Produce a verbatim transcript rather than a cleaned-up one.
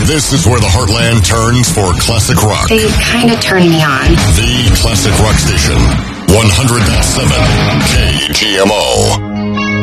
This is where the heartland turns for classic rock. They kind of turn me on. The Classic Rock Station, one hundred point seven K G M O.